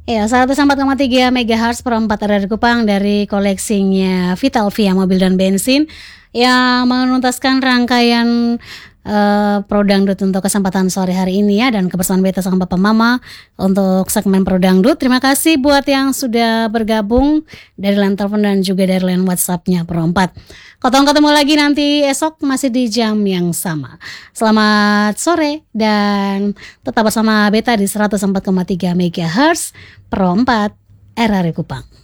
Ya, 104,3 MHz per 4 RRI Kupang dari koleksinya Vital Via Mobil dan Bensin yang menuntaskan rangkaian Pro Dangdut untuk kesempatan sore hari ini ya, dan kebersamaan beta sama Bapak Mama untuk segmen Pro Dangdut. Terima kasih buat yang sudah bergabung dari line telepon dan juga dari line WhatsApp-nya Pro 4. Ketemu lagi nanti esok masih di jam yang sama. Selamat sore dan tetap bersama beta di 104,3 MHz Pro 4 RRI Kupang.